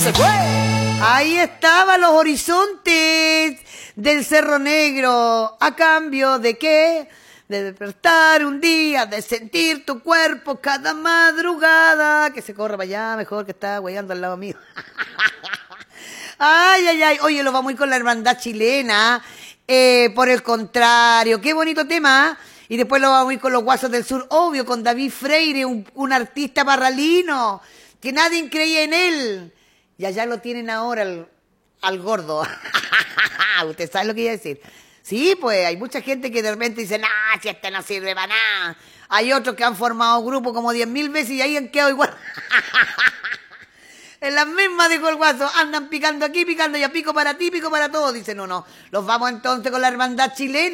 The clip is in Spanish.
se fue. Ahí estaban los horizontes del Cerro Negro. ¿A cambio de qué? De despertar un día, de sentir tu cuerpo cada madrugada. Que se corra para allá, mejor que está hueando al lado mío. Ay, ay, ay. Oye, lo vamos a ir con la hermandad chilena. Por el contrario, qué bonito tema. Y después lo vamos a ir con los Guasos del Sur, obvio, con David Freire, un artista parralino, que nadie creía en él. Y allá lo tienen ahora al gordo. ¿Usted sabe lo que iba a decir? Sí, pues hay mucha gente que de repente dice, nah, si este no sirve para nada. Hay otros que han formado grupos como 10.000 veces y ahí han quedado igual. En las mismas, dijo el Guaso, andan picando aquí, picando allá, pico para ti, pico para todos. Dice, no, los vamos entonces con la hermandad chilena.